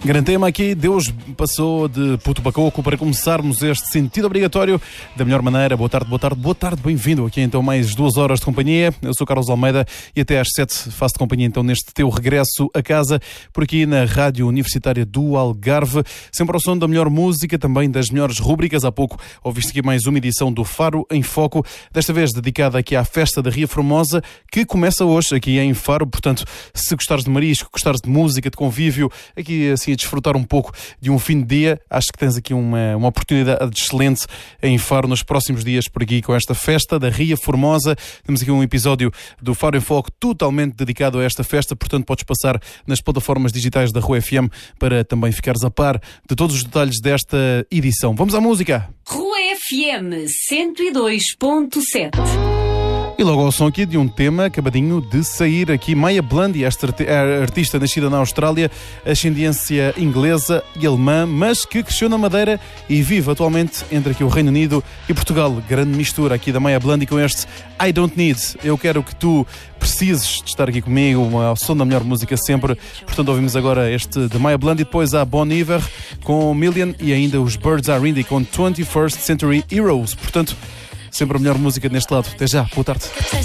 Grande tema aqui, Deus passou de puto bacoco para começarmos este sentido obrigatório da melhor maneira. Boa tarde, bem-vindo aqui então mais 2 horas de companhia. Eu sou Carlos Almeida e até às 7 faço de companhia então neste teu regresso a casa, por aqui na Rádio Universitária do Algarve, sempre ao som da melhor música, também das melhores rúbricas. Há pouco ouviste aqui mais uma edição do Faro em Foco, desta vez dedicada aqui à festa da Ria Formosa, que começa hoje aqui em Faro. Portanto, se gostares de marisco, gostares de música, de convívio, aqui assim a desfrutar um pouco de um fim de dia, acho que tens aqui uma oportunidade excelente em Faro nos próximos dias, por aqui com esta festa da Ria Formosa. Temos aqui um episódio do Faro em Foco totalmente dedicado a esta festa, portanto podes passar nas plataformas digitais da Rua FM para também ficares a par de todos os detalhes desta edição. Vamos à música! Rua FM 102.7. E logo ao som aqui de um tema acabadinho de sair aqui, Maya Blandi, esta artista nascida na Austrália, ascendência inglesa e alemã, mas que cresceu na Madeira e vive atualmente entre aqui o Reino Unido e Portugal. Grande mistura aqui da Maya Blandi com este I Don't Need. Eu quero que tu precises de estar aqui comigo, ao som da melhor música sempre. Portanto, ouvimos agora este de Maya Blandi, depois a Bon Iver com Million e ainda os Birds Are Indie com 21st Century Heroes. Portanto, sempre a melhor música neste lado. Até já, boa tarde.